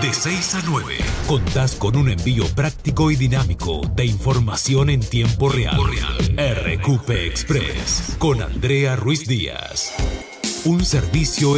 De 6 a 9, contás con un envío práctico y dinámico de información en tiempo real. RQP Express, con Andrea Ruiz Díaz. Un servicio